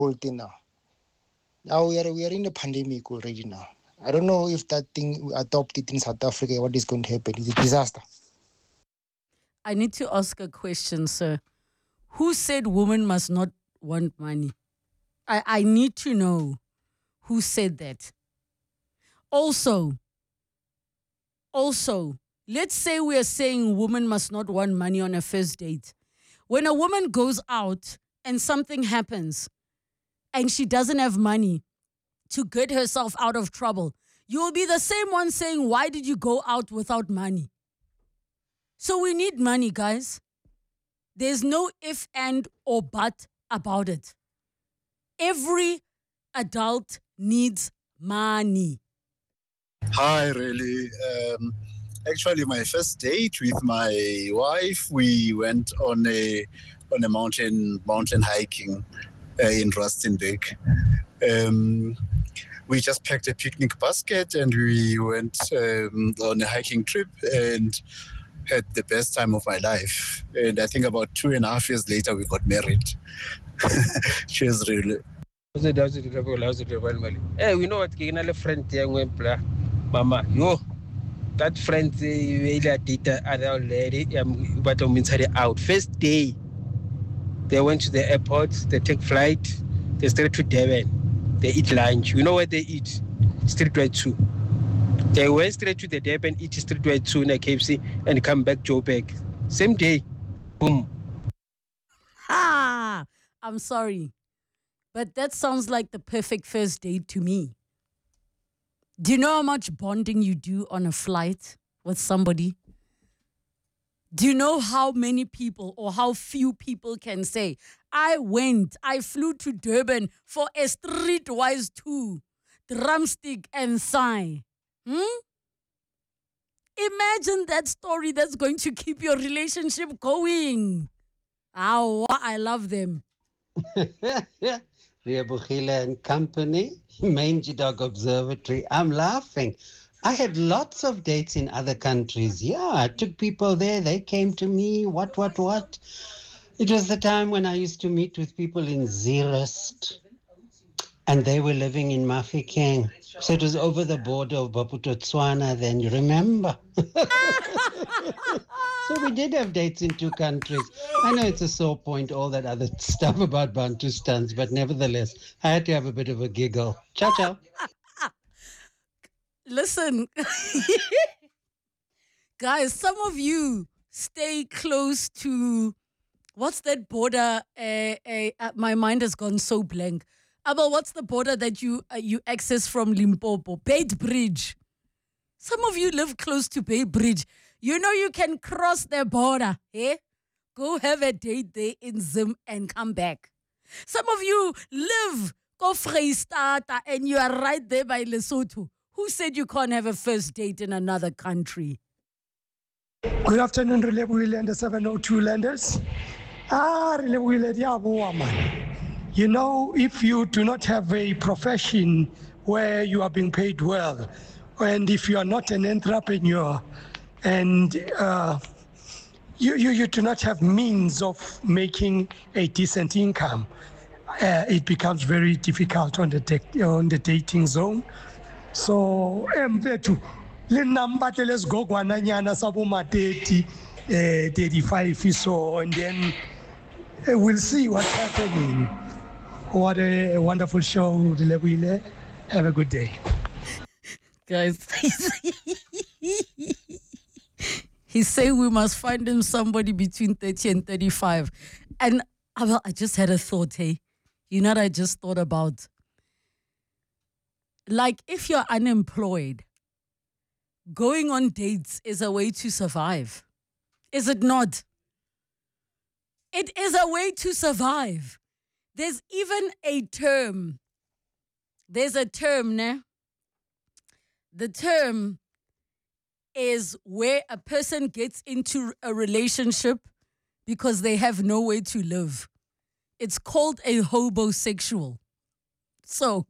whole thing now. Now we are in a pandemic already now. I don't know if that thing we adopt it in South Africa, what is going to happen? It's a disaster. I need to ask a question, sir. Who said women must not want money? I need to know who said that. Also, let's say we are saying women must not want money on a first date. When a woman goes out and something happens and she doesn't have money to get herself out of trouble, you will be the same one saying, why did you go out without money? So we need money, guys. There's no if, and, or but about it. Every adult needs money. Hi, really. Actually, my first date with my wife, we went on a mountain hiking in Rustenburg. We just packed a picnic basket and we went on a hiking trip and had the best time of my life. And I think about 2.5 years later, we got married. Cheers, really. Hey, we know what a friend Mama, yo, that friend dated other lady, but I'm inside out. First day, they went to the airport, they take flight, they straight to Devon. They eat lunch. You know what they eat? Street Drive 2. They went straight to the Devon, eat Street Drive 2 in a KFC, and come back Joburg. Same day. Boom. I'm sorry, but that sounds like the perfect first date to me. Do you know how much bonding you do on a flight with somebody? Do you know how many people or how few people can say, I flew to Durban for a streetwise 2, drumstick and sigh. Imagine that story that's going to keep your relationship going. Oh, I love them. Riabuchila and Company, Mangy Dog Observatory. I'm laughing. I had lots of dates in other countries. Yeah, I took people there. They came to me. What? It was the time when I used to meet with people in Zeerust, and they were living in Mafeking. So it was over the border of Botswana then, you remember? So we did have dates in 2 countries. I know it's a sore point, all that other stuff about Bantustans, but nevertheless, I had to have a bit of a giggle. Ciao, ciao. Listen, guys, some of you stay close to, what's that border? My mind has gone so blank. Abel, what's the border that you access from Limpopo? Beit Bridge. Some of you live close to Beit Bridge. You know you can cross the border. Eh? Go have a date there in Zim and come back. Some of you live go Freistata and you are right there by Lesotho. Who said you can't have a first date in another country? Good afternoon, Relebwile and the 702 Landers. Relebwile, man. You know, if you do not have a profession where you are being paid well, and if you are not an entrepreneur, and you do not have means of making a decent income, it becomes very difficult on the dating zone. So, let's go Guananyana Sabuma 30, 35, so, and then we'll see what's happening. What a wonderful show, Relebwile. Have a good day. Guys, he's saying we must find him somebody between 30 and 35. And I just had a thought, hey. You know what I just thought about? Like, if you're unemployed, going on dates is a way to survive. Is it not? It is a way to survive. There's even a term. There's a term, ne? The term is where a person gets into a relationship because they have no way to live. It's called a hobosexual. So,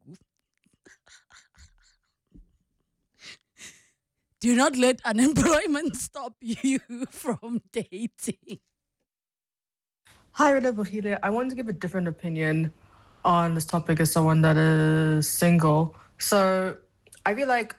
do not let unemployment stop you from dating. Hi, Relebwile. I wanted to give a different opinion on this topic as someone that is single. So I feel like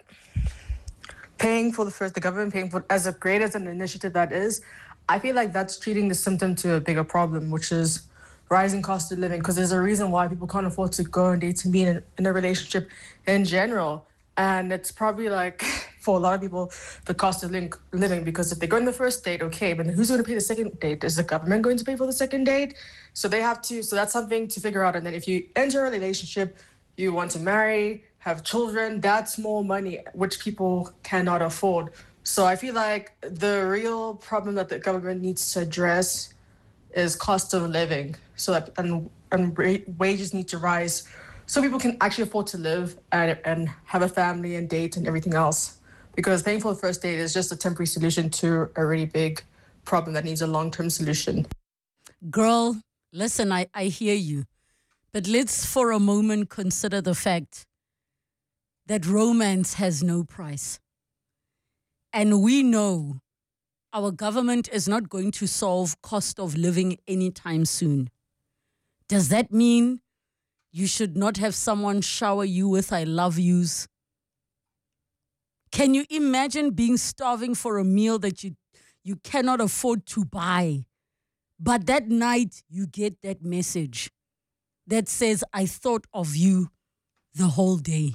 the government paying for, as great as an initiative that is, I feel like that's treating the symptom to a bigger problem, which is rising cost of living. Because there's a reason why people can't afford to go on dates and be in a relationship in general. And it's probably like, for a lot of people, the cost of living, because if they go on the first date, okay, but who's going to pay the second date? Is the government going to pay for the second date? So that's something to figure out. And then if you enter a relationship, you want to marry, have children, that's more money, which people cannot afford. So I feel like the real problem that the government needs to address is cost of living. So that and wages need to rise so people can actually afford to live and have a family and date and everything else. Because paying for the first date is just a temporary solution to a really big problem that needs a long-term solution. Girl, listen, I hear you. But let's for a moment consider the fact that romance has no price. And we know our government is not going to solve cost of living anytime soon. Does that mean you should not have someone shower you with I love yous? Can you imagine being starving for a meal that you cannot afford to buy? But that night you get that message that says, I thought of you the whole day.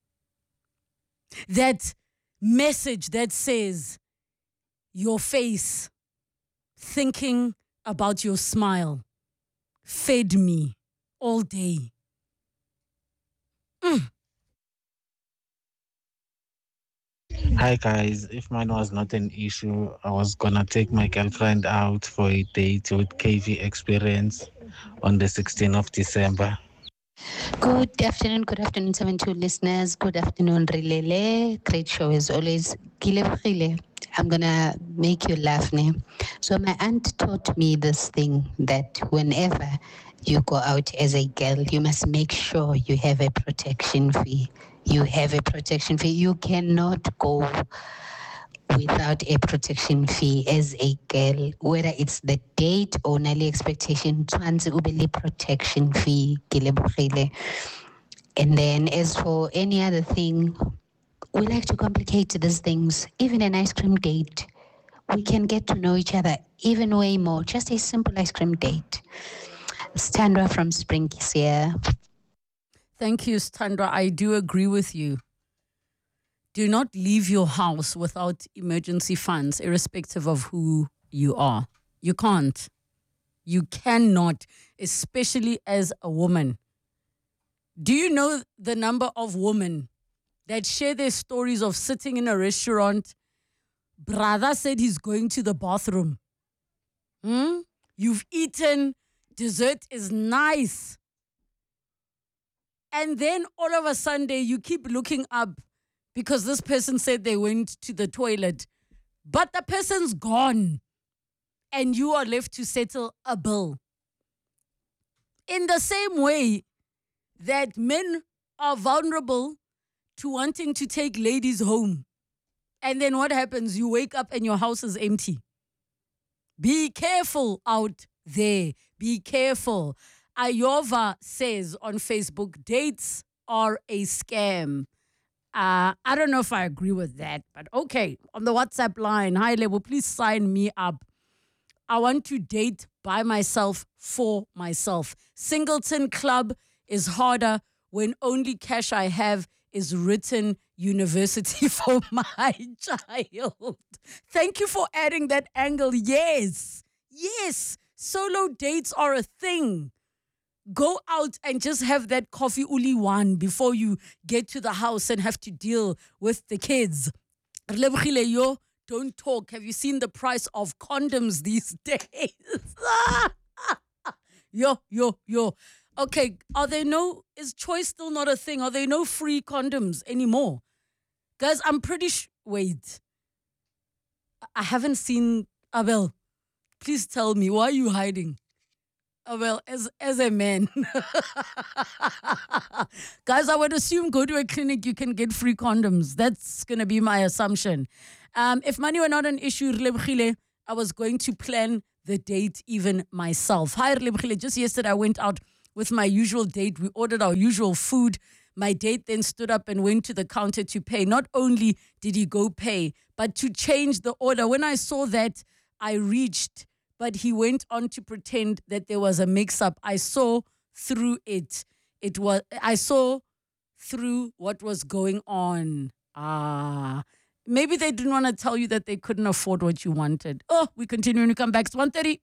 That message that says, your face, thinking about your smile, fed me all day. Hi guys, if mine was not an issue, I was gonna take my girlfriend out for a date with KV Experience on the 16th of December. Good afternoon, 72 listeners. Good afternoon, Rilele. Great show as always. Kilebogile. I'm gonna make you laugh now. So my aunt taught me this thing that whenever you go out as a girl, you must make sure you have a protection fee. You have a protection fee. You cannot go without a protection fee as a girl, whether it's the date or early expectation, tshwantse ubele protection fee. And then as for any other thing, we like to complicate these things. Even an ice cream date, we can get to know each other even way more. Just a simple ice cream date. Standra from Springkies here. Thank you, Standra. I do agree with you. Do not leave your house without emergency funds, irrespective of who you are. You can't. You cannot, especially as a woman. Do you know the number of women that share their stories of sitting in a restaurant? Brother said he's going to the bathroom. You've eaten, dessert is nice. And then all of a sudden you keep looking up because this person said they went to the toilet. But the person's gone. And you are left to settle a bill. In the same way that men are vulnerable to wanting to take ladies home. And then what happens? You wake up and your house is empty. Be careful out there. Be careful. Ayova says on Facebook, dates are a scam. I don't know if I agree with that, but okay. On the WhatsApp line, hi Lebo, please sign me up. I want to date by myself for myself. Singleton Club is harder when only cash I have is written university for my child. Thank you for adding that angle. Yes. Solo dates are a thing. Go out and just have that coffee uli one before you get to the house and have to deal with the kids. Don't talk. Have you seen the price of condoms these days? Yo. Okay, is choice still not a thing? Are there no free condoms anymore? Guys, I'm pretty wait. I haven't seen Abel. Please tell me, why are you hiding? Well, as a man. Guys, I would assume go to a clinic, you can get free condoms. That's going to be my assumption. If money were not an issue, I was going to plan the date even myself. Hi, just yesterday I went out with my usual date. We ordered our usual food. My date then stood up and went to the counter to pay. Not only did he go pay, but to change the order. When I saw that, I reached, but he went on to pretend that there was a mix-up. I saw through it. I saw through what was going on. Maybe they didn't want to tell you that they couldn't afford what you wanted. Oh, we continue when we come back. It's 1:30.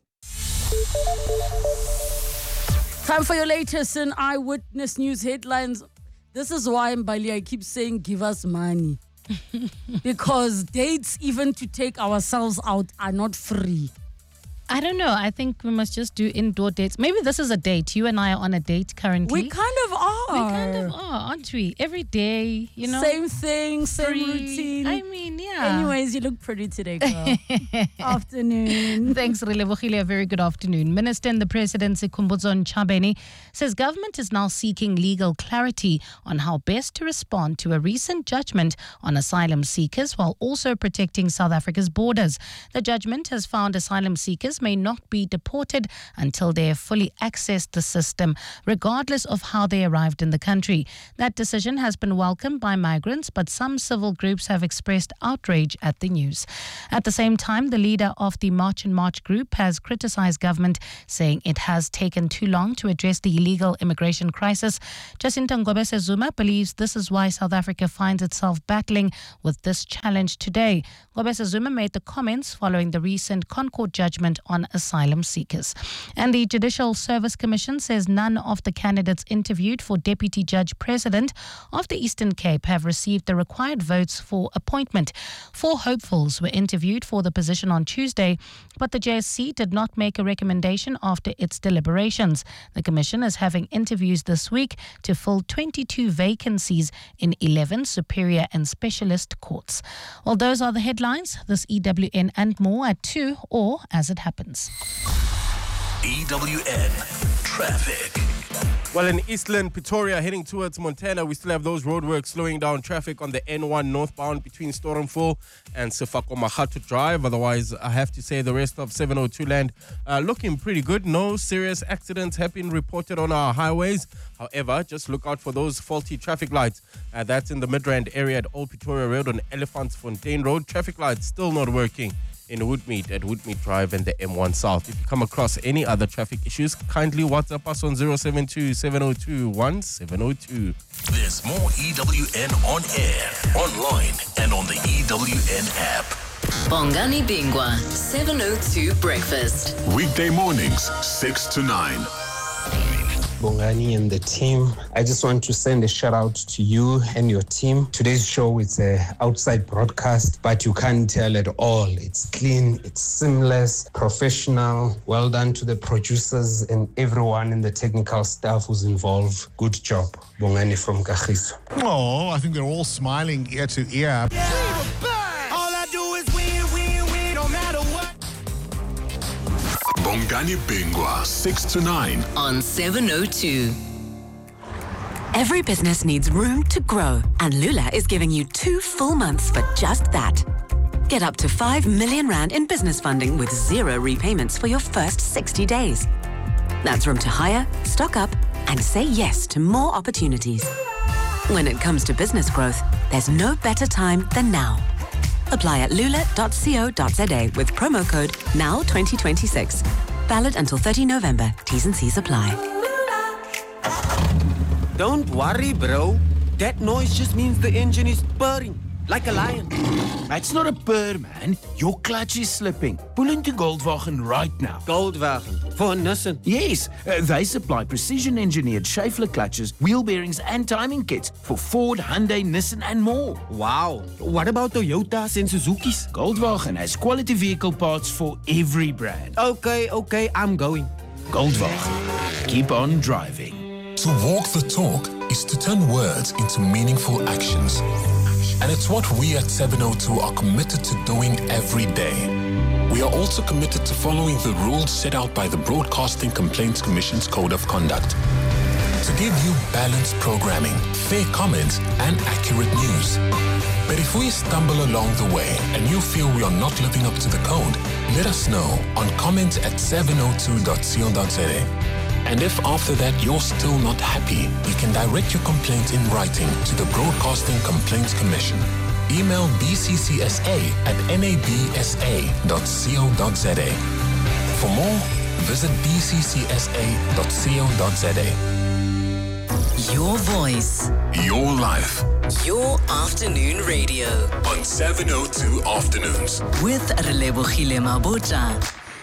Time for your latest in Eyewitness News headlines. This is why, Mbali, I keep saying give us money. Because dates, even to take ourselves out, are not free. I don't know. I think we must just do indoor dates. Maybe this is a date. You and I are on a date currently. We kind of are. We kind of are, aren't we? Every day, you know. Same thing, same routine. I mean, yeah. Anyways, you look pretty today, girl. Afternoon. Thanks, Relebohile. A very good afternoon. Minister in the Presidency, Khumbudzo Ntshavheni, says government is now seeking legal clarity on how best to respond to a recent judgment on asylum seekers while also protecting South Africa's borders. The judgment has found asylum seekers may not be deported until they have fully accessed the system, regardless of how they arrived in the country. That decision has been welcomed by migrants, but some civil groups have expressed outrage at the news. At the same time, the leader of the March and March group has criticized government, saying it has taken too long to address the illegal immigration crisis. Jacinta Ngobese Zuma believes this is why South Africa finds itself battling with this challenge today. Ngobese Zuma made the comments following the recent Concord judgment on asylum seekers. And the Judicial Service Commission says none of the candidates interviewed for Deputy Judge President of the Eastern Cape have received the required votes for appointment. 4 hopefuls were interviewed for the position on Tuesday, but the JSC did not make a recommendation after its deliberations. The Commission is having interviews this week to fill 22 vacancies in 11 superior and specialist courts. Well, those are the headlines. This EWN and more at 2 or as it happens. EWN Traffic. Well, in Eastland, Pretoria, heading towards Montana, we still have those roadworks slowing down traffic on the N1 northbound between Stormful and Sefako Mahato Drive. Otherwise, I have to say the rest of 702 land looking pretty good. No serious accidents have been reported on our highways. However, just look out for those faulty traffic lights. That's in the Midrand area at Old Pretoria Road on Elephants-Fontaine Road. Traffic lights still not working in Woodmead at Woodmead Drive and the M1 South. If you come across any other traffic issues, kindly WhatsApp us on 072-702-1702. There's more EWN on air, online, and on the EWN app. Bongani Bingwa, 702 Breakfast. Weekday mornings, 6 to 9. Bongani and the team, I just want to send a shout out to you and your team. Today's show is an outside broadcast, but you can't tell at all. It's clean, it's seamless, professional. Well done to the producers and everyone in the technical staff who's involved. Good job. Bongani from Kagiso. Oh, I think they're all smiling ear to ear. Bongani Bingwa, 6 to 9. On 702. Every business needs room to grow, and Lula is giving you 2 full months for just that. Get up to 5 million rand in business funding with 0 repayments for your first 60 days. That's room to hire, stock up, and say yes to more opportunities. When it comes to business growth, there's no better time than now. Apply at lula.co.za with promo code NOW2026. Valid until 30 November. T's and C's apply. Don't worry, bro. That noise just means the engine is purring, like a lion. It's not a purr, man. Your clutch is slipping. Pull into Goldwagen right now. Goldwagen? For Nissan? Yes. They supply precision-engineered Schaeffler clutches, wheel bearings and timing kits for Ford, Hyundai, Nissan and more. Wow. What about Toyotas and Suzukis? Goldwagen has quality vehicle parts for every brand. Okay, I'm going. Goldwagen. Keep on driving. To walk the talk is to turn words into meaningful actions. And it's what we at 702 are committed to doing every day. We are also committed to following the rules set out by the Broadcasting Complaints Commission's Code of Conduct. To give you balanced programming, fair comments, and accurate news. But if we stumble along the way and you feel we are not living up to the code, let us know on comment@702.co.za. And if after that you're still not happy, you can direct your complaint in writing to the Broadcasting Complaints Commission. Email bccsa@nabsa.co.za. For more, visit bccsa.co.za. Your voice. Your life. Your afternoon radio. On 702 Afternoons. With Relebogile Mabotja.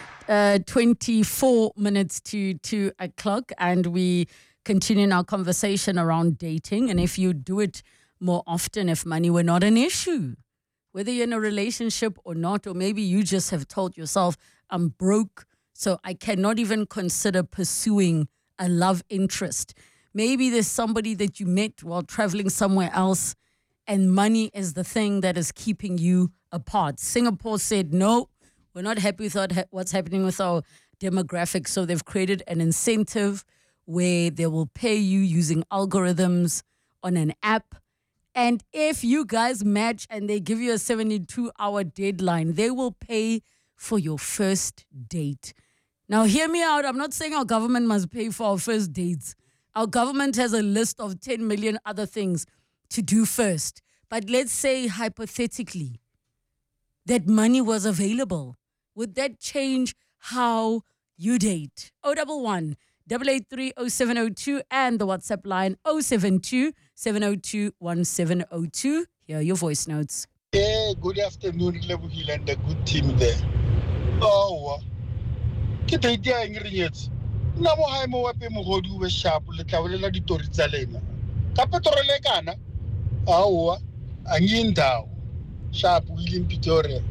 24 minutes to 2 o'clock, and we continue our conversation around dating. And if you do it more often, if money were not an issue, whether you're in a relationship or not, or maybe you just have told yourself, I'm broke, so I cannot even consider pursuing a love interest. Maybe there's somebody that you met while traveling somewhere else, and money is the thing that is keeping you apart. Singapore said, no, we're not happy with what's happening with our demographics. So they've created an incentive where they will pay you using algorithms on an app. And if you guys match and they give you a 72-hour deadline, they will pay for your first date. Now, hear me out. I'm not saying our government must pay for our first dates. Our government has a list of 10 million other things to do first. But let's say hypothetically that money was available. Would that change how you date? 011 883 0702 and the WhatsApp line 072 702 1702. Here are your voice notes. Yeah, good afternoon, Lebohile and the good team there. Oh, ke date ya ingredient. Na mo hae mo wape mo godu we sharp le tlawelela ditori tsa lena. Ka petrole kana. Aowa, anyindawo. Sharp William Pretoria.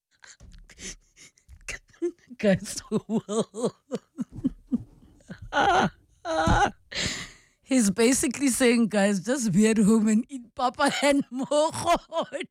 Guys, he's basically saying, guys, just be at home and eat papa and mochodu.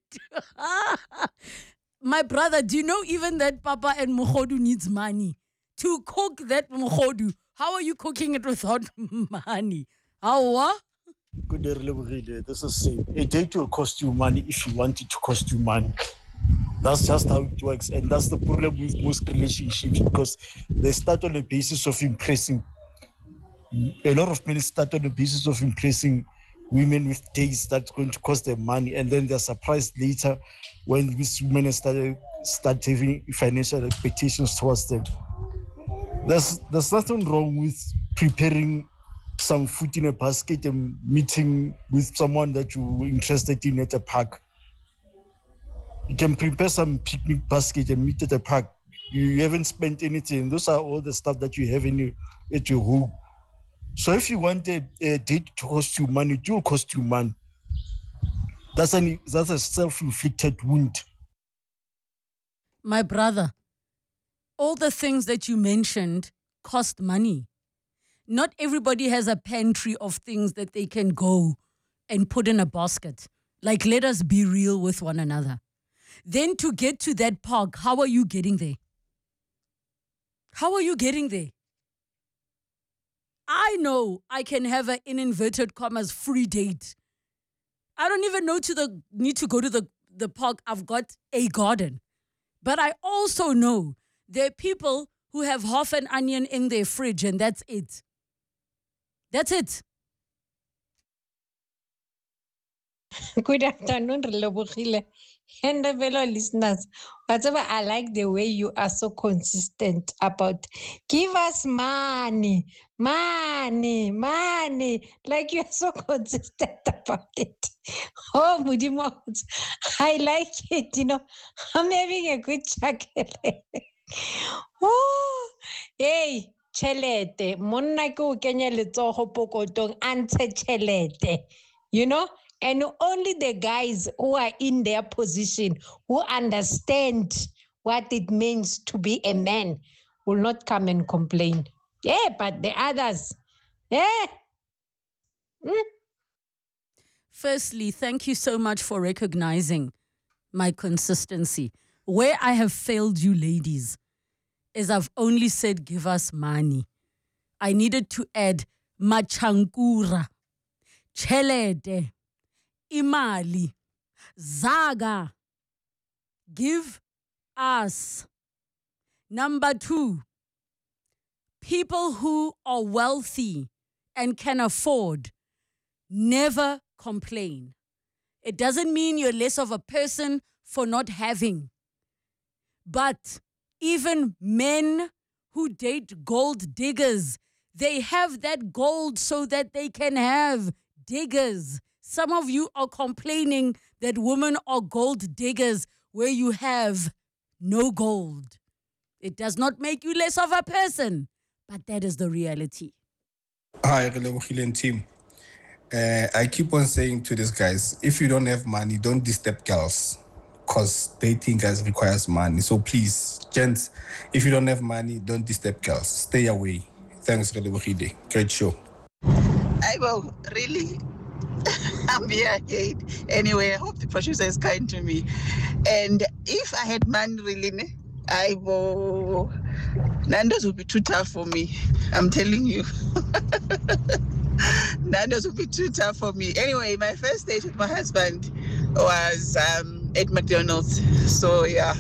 My brother, do you know even that papa and mochodu needs money to cook that mochodu? How are you cooking it without money? How? Good day, Relebogile. This is a date will cost you money if you want it to cost you money. That's just how it works, and that's the problem with most relationships, because they start on the basis of impressing. A lot of men start on the basis of impressing women with dates that's going to cost them money, and then they're surprised later when these women start having financial expectations towards them. There's nothing wrong with preparing some food in a basket and meeting with someone that you're interested in at a park. You can prepare some picnic basket and meet at the park. You haven't spent anything. Those are all the stuff that you have at your home. So if you want a date to cost you money, it will cost you money. That's a self-inflicted wound. My brother, all the things that you mentioned cost money. Not everybody has a pantry of things that they can go and put in a basket. Like, let us be real with one another. Then to get to that park, how are you getting there? How are you getting there? I know I can have an, in inverted commas, free date. I don't even need to go to the park. I've got a garden. But I also know there are people who have half an onion in their fridge and that's it. That's it. Good afternoon, Relebogile. And the fellow listeners, whatever, I like the way you are so consistent about give us money, money, money. Like you are so consistent about it. Oh, Mudimo, I like it. You know, I'm having a good chuckle. Oh, hey, chelete. Monna ko kenya letsogo pokotong ante chelete. You know? And only the guys who are in their position, who understand what it means to be a man, will not come and complain. Yeah, but the others, yeah. Firstly, thank you so much for recognizing my consistency. Where I have failed you ladies is I've only said give us money. I needed to add machankura, chelete, imali, zaga, give us. Number 2, People who are wealthy and can afford never complain. It doesn't mean you're less of a person for not having. But even men who date gold diggers, they have that gold so that they can have diggers. Some of you are complaining that women are gold diggers where you have no gold. It does not make you less of a person, but that is the reality. Hi, Relebohile team. I keep on saying to these guys, if you don't have money, don't disturb girls, because dating guys requires money. So please, gents, if you don't have money, don't disturb girls. Stay away. Thanks, Relebohile. Great show. I will really. I'm here again. Anyway, I hope the producer is kind to me. And if I had money, really, I will. Nando's would be too tough for me. I'm telling you. Nando's would be too tough for me. Anyway, my first date with my husband was at McDonald's. So, yeah.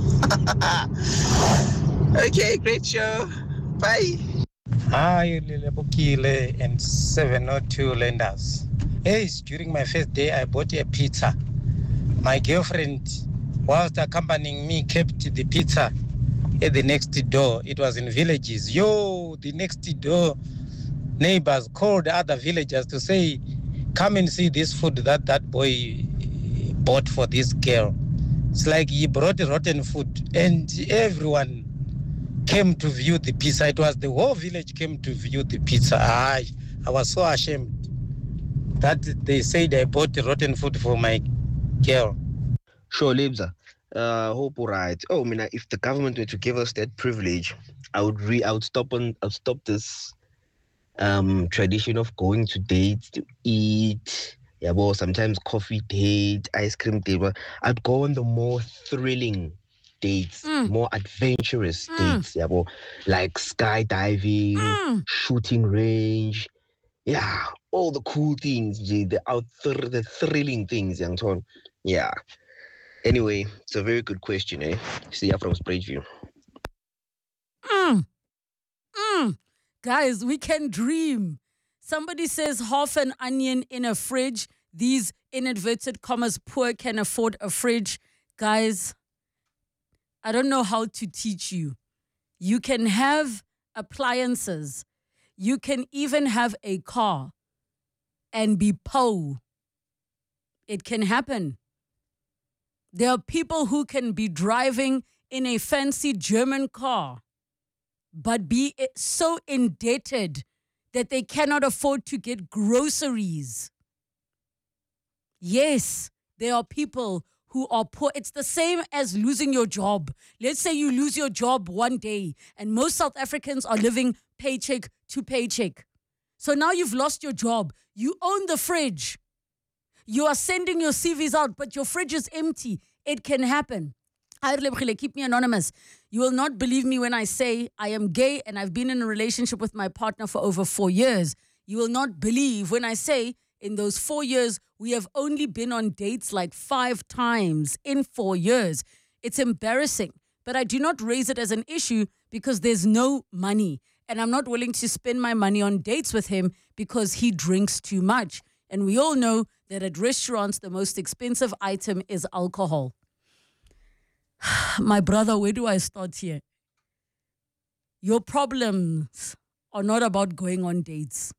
Okay, great show. Bye. Hi, Relebohile and 702 lenders. Hey, during my first day, I bought a pizza. My girlfriend, whilst accompanying me, kept the pizza at the next door. It was in villages. The next door neighbors called other villagers to say, come and see this food that boy bought for this girl. It's like he brought rotten food, and everyone came to view the pizza. It was the whole village came to view the pizza. I was so ashamed that they said I bought rotten food for my girl. Sure, Libza. Hope right. Oh, if the government were to give us that privilege, I would stop this tradition of going to dates to eat. Yeah, well, sometimes coffee date, ice cream date. I'd go on the more thrilling dates, more adventurous dates. Yeah, well, like skydiving, shooting range. Yeah, all the cool things, the thrilling things, young Ton. Yeah. Anyway, it's a very good question, eh? See you from Springview. Guys, we can dream. Somebody says half an onion in a fridge. These, in inverted commas, poor can afford a fridge. Guys, I don't know how to teach you. You can have appliances. You can even have a car and be poor. It can happen. There are people who can be driving in a fancy German car, but be so indebted that they cannot afford to get groceries. Yes, there are people who are poor. It's the same as losing your job. Let's say you lose your job one day, and most South Africans are living paycheck to paycheck. So now you've lost your job. You own the fridge. You are sending your CVs out, but your fridge is empty. It can happen. Keep me anonymous. You will not believe me when I say I am gay and I've been in a relationship with my partner for over 4 years. You will not believe when I say in those 4 years, we have only been on dates like 5 times in 4 years. It's embarrassing, but I do not raise it as an issue because there's no money. And I'm not willing to spend my money on dates with him because he drinks too much. And we all know that at restaurants, the most expensive item is alcohol. My brother, where do I start here? Your problems are not about going on dates.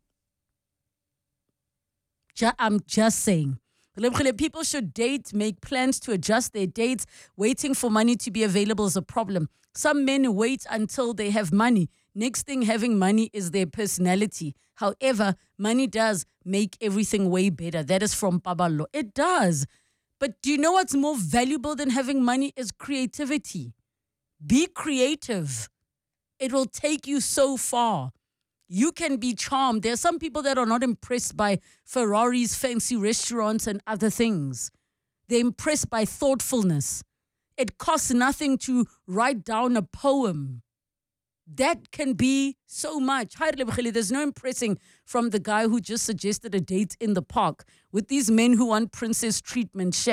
I'm just saying. People should date, make plans to adjust their dates. Waiting for money to be available is a problem. Some men wait until they have money. Next thing, having money is their personality. However, money does make everything way better. That is from Babalo. It does. But do you know what's more valuable than having money is creativity. Be creative. It will take you so far. You can be charmed. There are some people that are not impressed by Ferraris, fancy restaurants, and other things. They're impressed by thoughtfulness. It costs nothing to write down a poem. That can be so much. There's no impressing from the guy who just suggested a date in the park with these men who want princess treatment. Shem,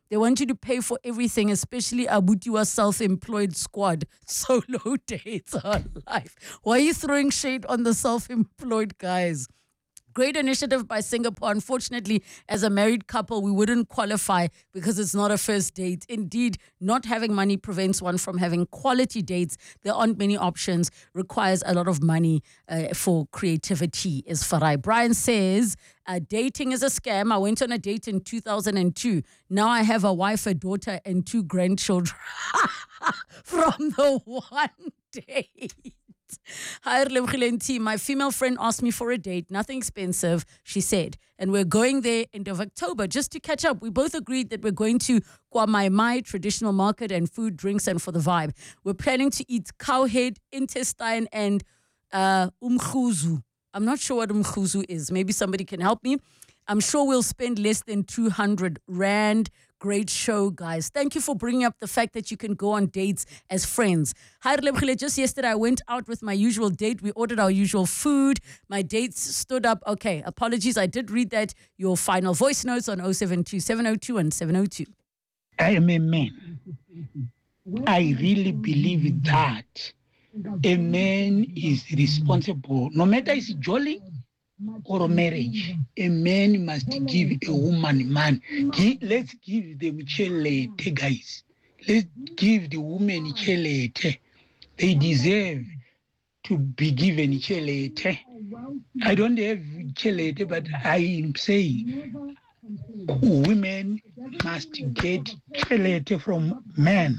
They want you to pay for everything, especially Abutiwa self-employed squad. Solo dates are life. Why are you throwing shade on the self-employed guys? Great initiative by Singapore. Unfortunately, as a married couple, we wouldn't qualify because it's not a first date. Indeed, not having money prevents one from having quality dates. There aren't many options. Requires a lot of money for creativity, is Farai. Brian says, dating is a scam. I went on a date in 2002. Now I have a wife, a daughter, and 2 grandchildren from the one date. Hi, team. My female friend asked me for a date. Nothing expensive, she said. And we're going there end of October just to catch up. We both agreed that we're going to Kwamaimai traditional market and food, drinks, and for the vibe. We're planning to eat cow head, intestine, and umkhuzu. I'm not sure what umkhuzu is. Maybe somebody can help me. I'm sure we'll spend less than 200 Rand. Great show, guys. Thank you for bringing up the fact that you can go on dates as friends. Hi, just yesterday, I went out with my usual date. We ordered our usual food. My dates stood up. Okay, apologies. I did read that. Your final voice notes on 072 702 and 702. I am a man. I really believe that a man is responsible. No matter is jolly or a marriage, a man must give a woman man. Let's give them chelete, guys. Let's give the women chelete. They deserve to be given chelete. I don't have chelete, but I am saying women must get chelete from men.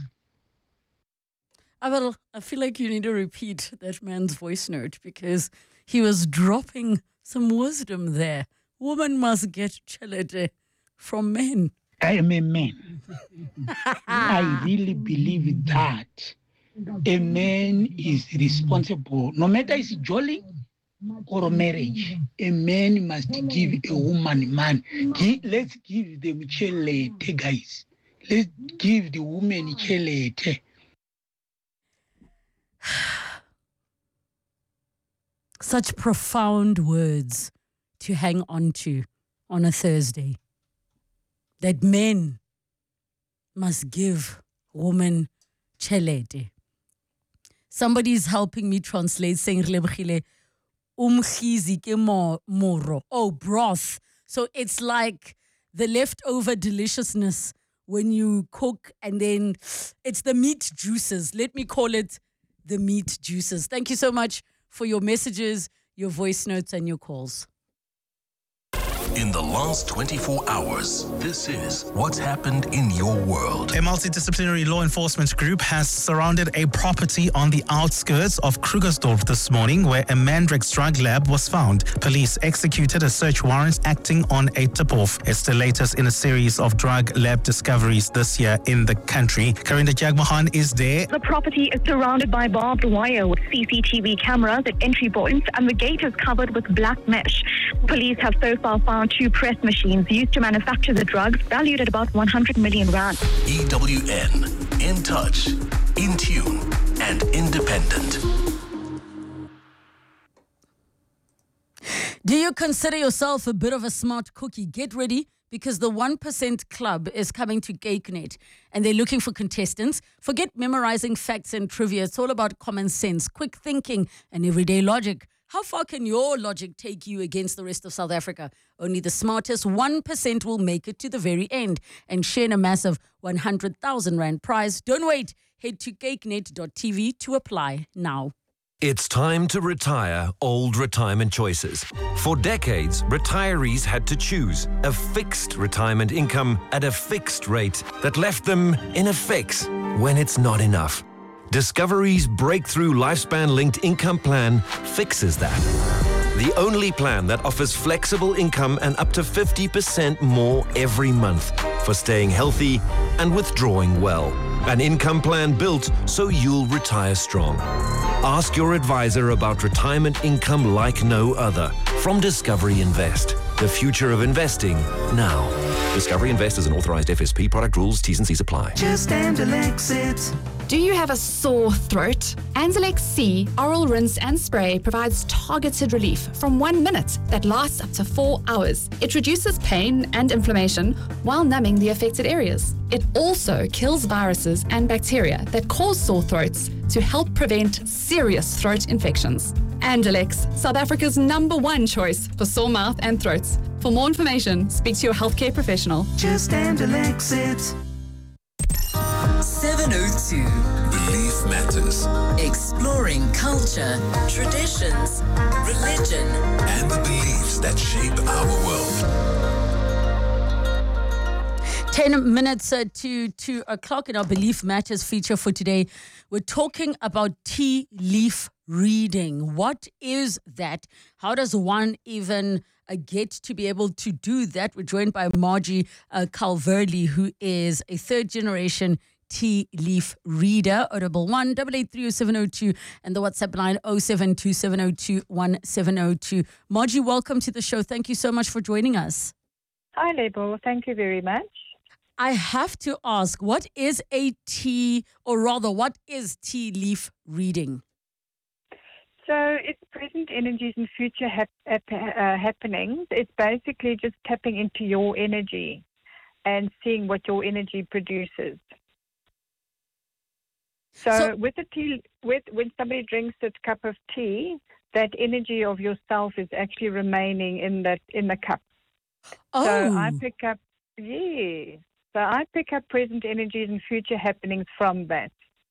I feel like you need to repeat that man's voice note because he was dropping some wisdom there. Woman must get chelete from men. I am a man. I really believe that a man is responsible. No matter is jolly or a marriage, a man must give a woman man. Let's give them chelete, guys. Let's give the woman chelete. Such profound words to hang on to on a Thursday. That men must give women chelete. Somebody's helping me translate saying umkhizi ke moro. Oh, broth. So it's like the leftover deliciousness when you cook and then it's the meat juices. Let me call it the meat juices. Thank you so much for your messages, your voice notes, and your calls. In the last 24 hours, this is what's happened in your world. A multidisciplinary law enforcement group has surrounded a property on the outskirts of Krugersdorp this morning where a Mandrex drug lab was found. Police executed a search warrant acting on a tip-off. It's the latest in a series of drug lab discoveries this year in the country. Karinda Jagmohan is there. The property is surrounded by barbed wire with CCTV cameras at entry points and the gate is covered with black mesh. Police have so far found 2 press machines used to manufacture the drugs valued at about 100 million rand. EWN, in touch, in tune, and independent. Do you consider yourself a bit of a smart cookie? Get ready because the 1% Club is coming to GakeNet and they're looking for contestants. Forget memorizing facts and trivia. It's all about common sense, quick thinking, and everyday logic. How far can your logic take you against the rest of South Africa? Only the smartest 1% will make it to the very end and share in a massive 100,000 Rand prize. Don't wait. Head to gakenet.tv to apply now. It's time to retire old retirement choices. For decades, retirees had to choose a fixed retirement income at a fixed rate that left them in a fix when it's not enough. Discovery's breakthrough lifespan-linked income plan fixes that. The only plan that offers flexible income and up to 50% more every month for staying healthy and withdrawing well. An income plan built so you'll retire strong. Ask your advisor about retirement income like no other from Discovery Invest. The future of investing now. Discovery Investors and authorized FSP. Product rules, T's and C's apply. Just Anzalex it. Do you have a sore throat? Anzalex C Oral Rinse and Spray provides targeted relief from 1 minute that lasts up to 4 hours. It reduces pain and inflammation while numbing the affected areas. It also kills viruses and bacteria that cause sore throats to help prevent serious throat infections. Anzalex, South Africa's #1 choice for sore mouth and throats. For more information, speak to your healthcare professional. Just Anzalex it. 702. Belief matters. Exploring culture, traditions, religion, And the beliefs that shape our world. 10 minutes to 2 o'clock in our Belief Matters feature for today. We're talking about tea leaf reading. What is that? How does one even get to be able to do that? We're joined by Margie Calverley, who is a third-generation tea leaf reader. Audible 1-883-0702 and the WhatsApp line 0727021702. Margie, welcome to the show. Thank you so much for joining us. Hi, Label. Thank you very much. I have to ask, what is a tea, or rather, what is tea leaf reading? So it's present energies and future happenings. It's basically just tapping into your energy and seeing what your energy produces. So with the tea, when somebody drinks a cup of tea, that energy of yourself is actually remaining in the cup. Oh. So I pick up, So I pick up present energies and future happenings from that.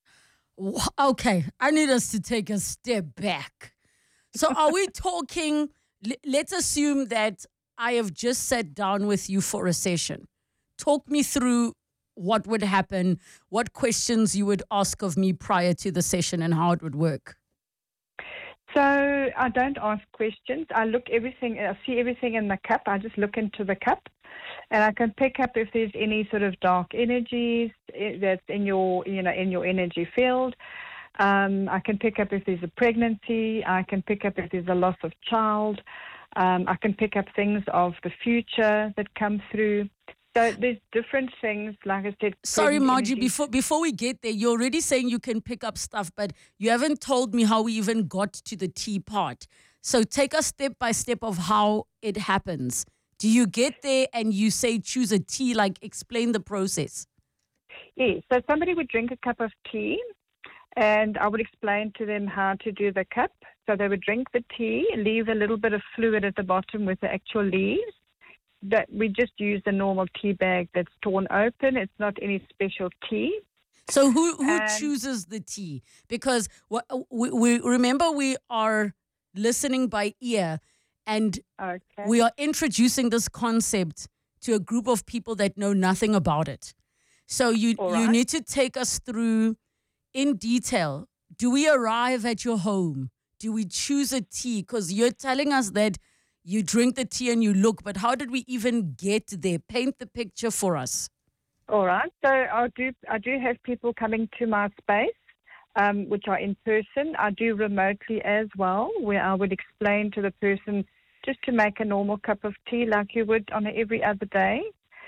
Okay, I need us to take a step back. So are we talking, let's assume that I have just sat down with you for a session. Talk me through what would happen, what questions you would ask of me prior to the session and how it would work. So I don't ask questions. I see everything in the cup. I just look into the cup. And I can pick up if there's any sort of dark energies that's in your energy field. I can pick up if there's a pregnancy. I can pick up if there's a loss of child. I can pick up things of the future that come through. So there's different things, like I said. Sorry, Margie, before we get there, you're already saying you can pick up stuff, but you haven't told me how we even got to the tea part. So take us step by step of how it happens. Do you get there and you say choose a tea, like explain the process? Yes, so somebody would drink a cup of tea and I would explain to them how to do the cup. So they would drink the tea, leave a little bit of fluid at the bottom with the actual leaves. That we just use the normal tea bag that's torn open. It's not any special tea. So who chooses the tea? Because we remember we are listening by ear. And we are introducing this concept to a group of people that know nothing about it. So you need to take us through in detail. Do we arrive at your home? Do we choose a tea? Because you're telling us that you drink the tea and you look, but how did we even get there? Paint the picture for us. All right. So I do have people coming to my space, which are in person. I do remotely as well, where I would explain to the person just to make a normal cup of tea like you would on every other day.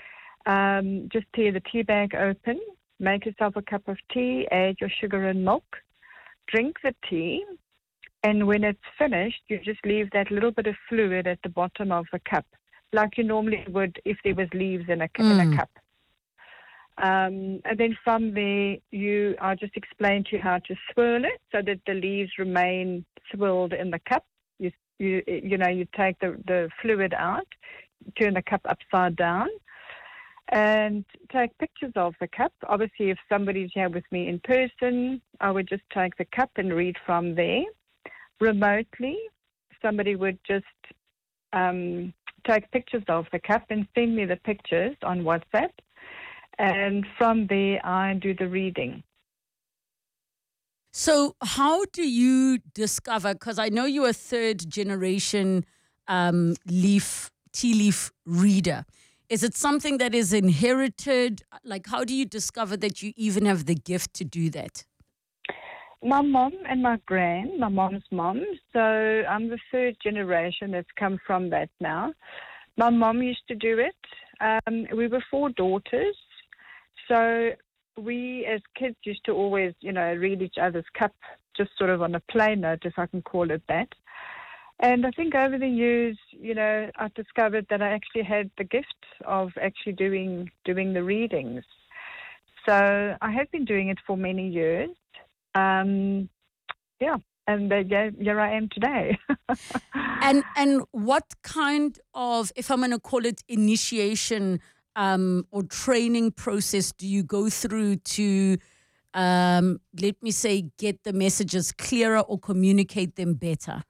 Just tear the tea bag open, make yourself a cup of tea, add your sugar and milk, drink the tea, and when it's finished, you just leave that little bit of fluid at the bottom of the cup, like you normally would if there was leaves in a cup. And then from there, I'll just explain to you how to swirl it so that the leaves remain swirled in the cup. You take the fluid out, turn the cup upside down, and take pictures of the cup. Obviously, if somebody's here with me in person, I would just take the cup and read from there. Remotely, somebody would just take pictures of the cup and send me the pictures on WhatsApp. And from there, I do the reading. So how do you discover, because I know you're a third generation tea leaf reader. Is it something that is inherited? Like, how do you discover that you even have the gift to do that? My mom and my mom's mom. So I'm the third generation that's come from that now. My mom used to do it. We were 4 daughters. So we as kids used to always, read each other's cup, just sort of on a play note, if I can call it that. And I think over the years, I discovered that I actually had the gift of actually doing the readings. So I have been doing it for many years. And here I am today. And what kind of, if I'm going to call it initiation or training process, do you go through to, let me say, get the messages clearer or communicate them better?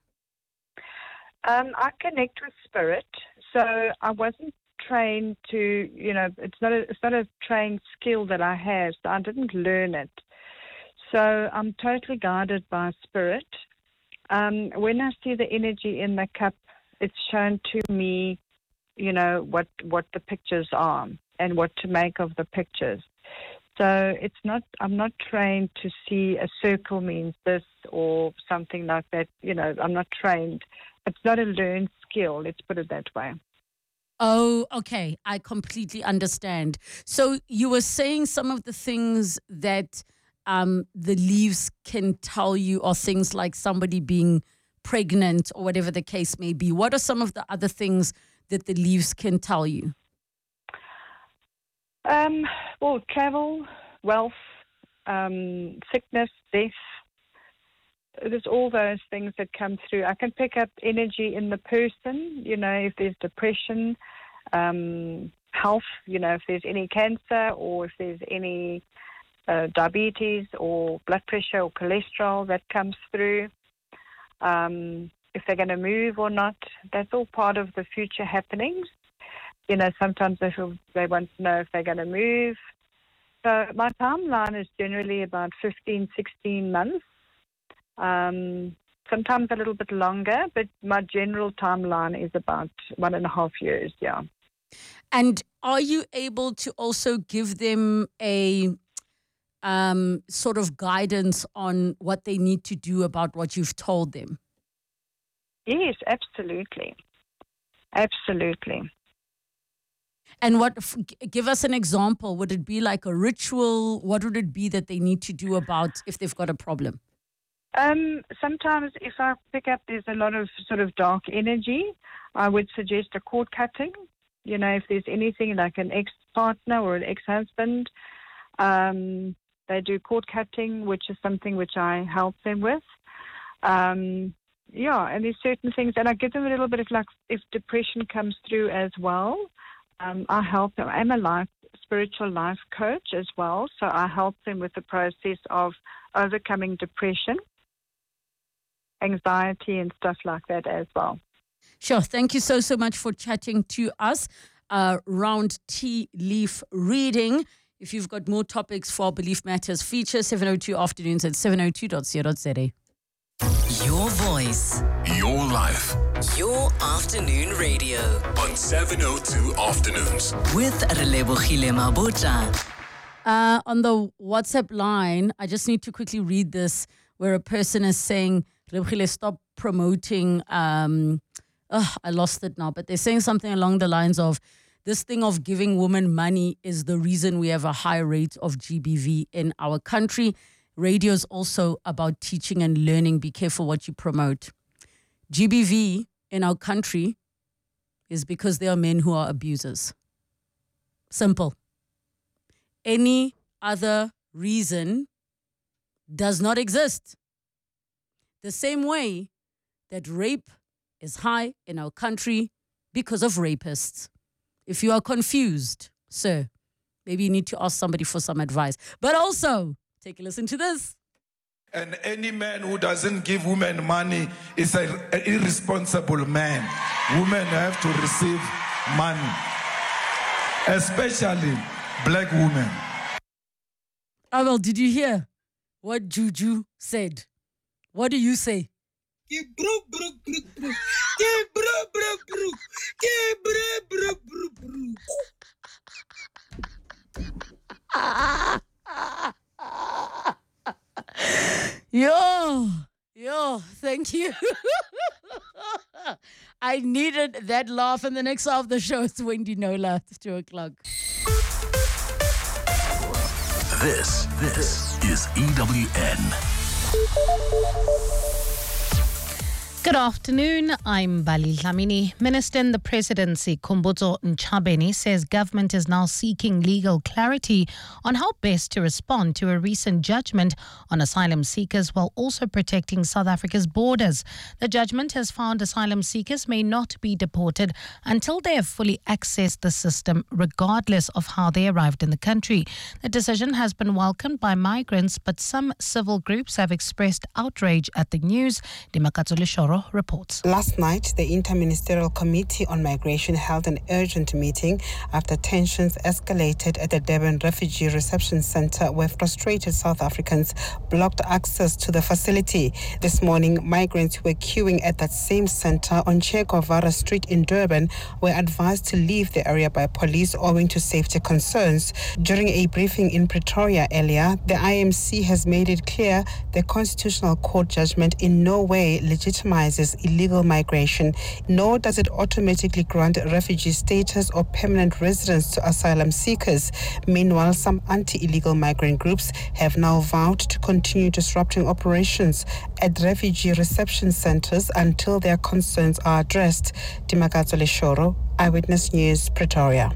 I connect with spirit, so I wasn't trained to, it's not a trained skill that I have, so I didn't learn it. So I'm totally guided by spirit. When I see the energy in the cup, it's shown to me, what the pictures are and what to make of the pictures. So I'm not trained to see a circle means this or something like that. I'm not trained. It's not a learned skill, let's put it that way. Oh, okay. I completely understand. So you were saying some of the things that the leaves can tell you are things like somebody being pregnant or whatever the case may be. What are some of the other things that the leaves can tell you? Well, travel, wealth, sickness, death. There's all those things that come through. I can pick up energy in the person, if there's depression, health, if there's any cancer or if there's any diabetes or blood pressure or cholesterol that comes through, if they're going to move or not. That's all part of the future happenings. Sometimes they want to know if they're going to move. So my timeline is generally about 15, 16 months. Sometimes a little bit longer, but my general timeline is about 1.5 years, yeah. And are you able to also give them a sort of guidance on what they need to do about what you've told them? Yes, absolutely. Absolutely. And give us an example. Would it be like a ritual? What would it be that they need to do about if they've got a problem? Sometimes if I pick up there's a lot of sort of dark energy, I would suggest a cord cutting. If there's anything like an ex-partner or an ex-husband, they do cord cutting, which is something which I help them with. And there's certain things, and I give them a little bit of if depression comes through as well, I help them. I'm a spiritual life coach as well, so I help them with the process of overcoming depression, anxiety and stuff like that as well. Sure. Thank you so much for chatting to us around tea leaf reading. If you've got more topics for Belief Matters feature, 702 afternoons at 702.co.za. Your voice. Your life. Your afternoon radio. On 702 Afternoons. With Relebohile Mabota. On the WhatsApp line, I just need to quickly read this, where a person is saying, Relebohile, stop promoting, I lost it now, but they're saying something along the lines of, this thing of giving women money is the reason we have a high rate of GBV in our country. Radio is also about teaching and learning. Be careful what you promote. GBV in our country is because there are men who are abusers. Simple. Any other reason does not exist. The same way that rape is high in our country because of rapists. If you are confused, sir, maybe you need to ask somebody for some advice. But also, take a listen to this. And any man who doesn't give women money is an irresponsible man. Women have to receive money, especially black women. Oh, well, did you hear what Juju said? What do you say? Yo, thank you. I needed that laugh. And the next half of the show is Wendy Nola. It's 2 o'clock. This is EWN. Good afternoon, I'm Bali Dlamini. Minister in the Presidency, Khumbudzo Ntshabeni, says government is now seeking legal clarity on how best to respond to a recent judgment on asylum seekers while also protecting South Africa's borders. The judgment has found asylum seekers may not be deported until they have fully accessed the system, regardless of how they arrived in the country. The decision has been welcomed by migrants, but some civil groups have expressed outrage at the news. Dimakatso Leshoro reports. Last night, the Interministerial Committee on Migration held an urgent meeting after tensions escalated at the Durban Refugee Reception Centre, where frustrated South Africans blocked access to the facility. This morning, migrants who were queuing at that same centre on Che Guevara Street in Durban were advised to leave the area by police owing to safety concerns. During a briefing in Pretoria earlier, the IMC has made it clear the Constitutional Court judgment in no way legitimizes illegal migration, nor does it automatically grant refugee status or permanent residence to asylum seekers. Meanwhile, some anti-illegal migrant groups have now vowed to continue disrupting operations at refugee reception centres until their concerns are addressed. Dimakatso Leshoro, Eyewitness News, Pretoria.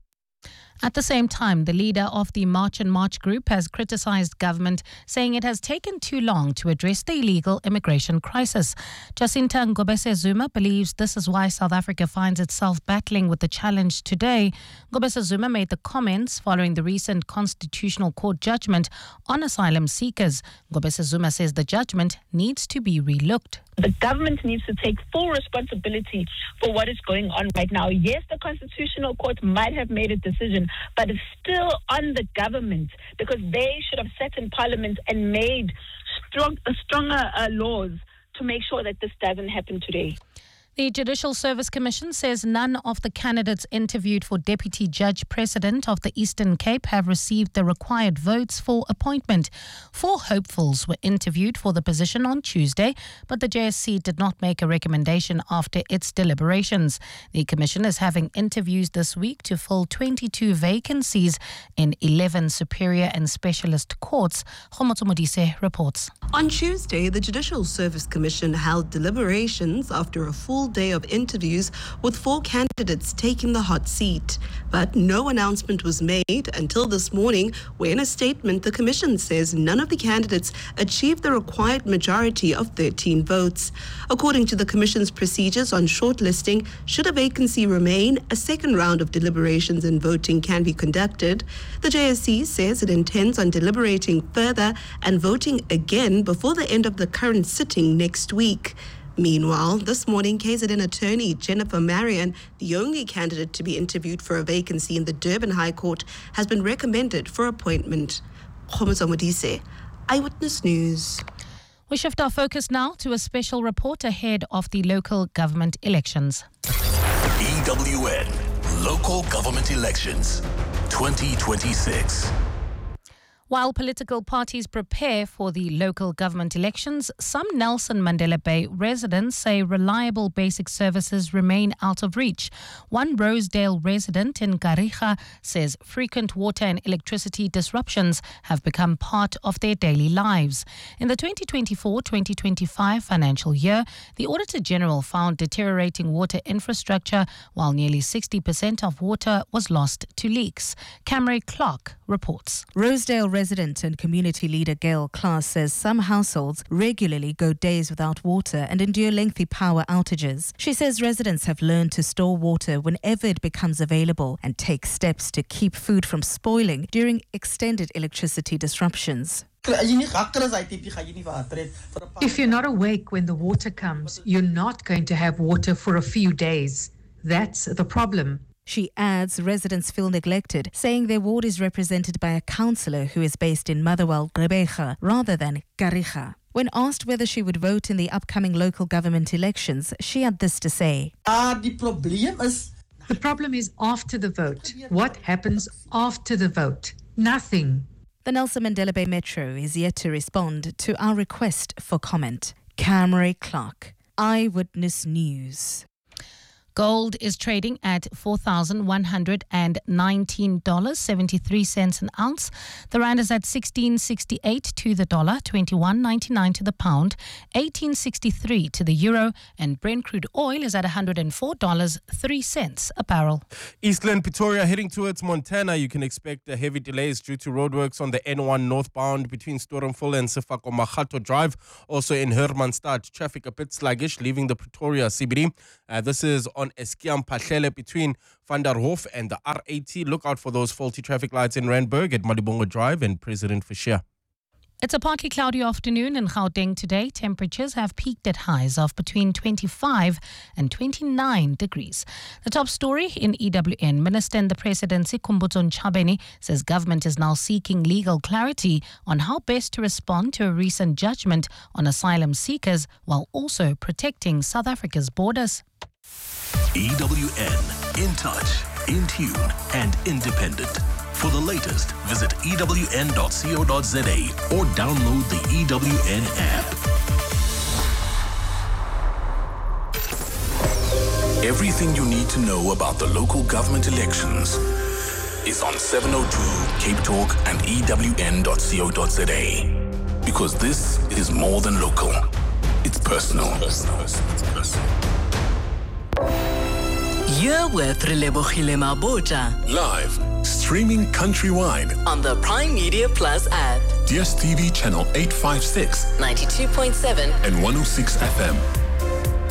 At the same time, the leader of the March and March group has criticised government, saying it has taken too long to address the illegal immigration crisis. Jacinta Ngobese Zuma believes this is why South Africa finds itself battling with the challenge today. Ngobese Zuma made the comments following the recent Constitutional Court judgment on asylum seekers. Ngobese Zuma says the judgment needs to be relooked. The government needs to take full responsibility for what is going on right now. Yes, the Constitutional Court might have made a decision, but it's still on the government, because they should have sat in Parliament and made stronger laws to make sure that this doesn't happen today. The Judicial Service Commission says none of the candidates interviewed for Deputy Judge President of the Eastern Cape have received the required votes for appointment. 4 hopefuls were interviewed for the position on Tuesday, but the JSC did not make a recommendation after its deliberations. The Commission is having interviews this week to fill 22 vacancies in 11 superior and specialist courts. Khomotso Modise reports. On Tuesday, the Judicial Service Commission held deliberations after a full day of interviews with 4 candidates taking the hot seat. But no announcement was made until this morning, where in a statement the Commission says none of the candidates achieved the required majority of 13 votes. According to the Commission's procedures on shortlisting, should a vacancy remain, a second round of deliberations and voting can be conducted. The JSC says it intends on deliberating further and voting again before the end of the current sitting next week. Meanwhile, this morning, KZN attorney Jennifer Marion, the only candidate to be interviewed for a vacancy in the Durban High Court, has been recommended for appointment. Khomotso Modise, Eyewitness News. We shift our focus now to a special report ahead of the local government elections. EWN Local Government Elections 2026. While political parties prepare for the local government elections, some Nelson Mandela Bay residents say reliable basic services remain out of reach. One Rosedale resident in Gariga says frequent water and electricity disruptions have become part of their daily lives. In the 2024-2025 financial year, the Auditor General found deteriorating water infrastructure, while nearly 60% of water was lost to leaks. Camry Clark reports. Rosedale resident and community leader Gail Klaas says some households regularly go days without water and endure lengthy power outages. She says residents have learned to store water whenever it becomes available and take steps to keep food from spoiling during extended electricity disruptions. If you're not awake when the water comes, you're not going to have water for a few days. That's the problem. She adds residents feel neglected, saying their ward is represented by a councillor who is based in Motherwell, Gqeberha, rather than Gariga. When asked whether she would vote in the upcoming local government elections, she had this to say. The problem is after the vote. What happens after the vote? Nothing. The Nelson Mandela Bay Metro is yet to respond to our request for comment. Camry Clark, Eyewitness News. Gold is trading at $4,119.73 an ounce. The rand is at 16.68 to the dollar, 21.99 to the pound, 18.63 to the euro, and Brent crude oil is at $104.03 a barrel. Eastland Pretoria heading towards Montana. You can expect heavy delays due to roadworks on the N1 northbound between Stormville and Sefako Mahato Drive. Also in Hermanstad, traffic a bit sluggish leaving the Pretoria CBD. This is on Eskiam Pahlele between Van der Hof and the R80. Look out for those faulty traffic lights in Randburg at Malibongo Drive and President Fisher. It's a partly cloudy afternoon in Gauteng today. Temperatures have peaked at highs of between 25 and 29 degrees. The top story in EWN. Minister in the Presidency, Khumbudzo Ntshavheni, says government is now seeking legal clarity on how best to respond to a recent judgment on asylum seekers while also protecting South Africa's borders. EWN, in touch, in tune, and independent. For the latest, visit ewn.co.za or download the EWN app. Everything you need to know about the local government elections is on 702 Cape Talk and ewn.co.za. Because this is more than local. It's personal. You're with Relebohile Mabota. Live, streaming countrywide on the Prime Media Plus app. DSTV channel 856, 92.7 and 106 FM.